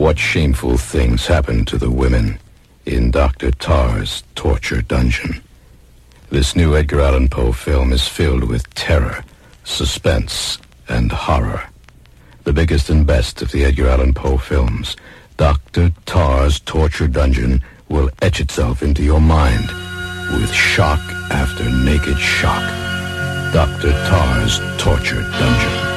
What shameful things happened to the women in Dr. Tarr's torture dungeon? This new Edgar Allan Poe film is filled with terror, suspense, and horror. The biggest and best of the Edgar Allan Poe films, Dr. Tarr's torture dungeon, will etch itself into your mind with shock after naked shock. Dr. Tarr's torture dungeon.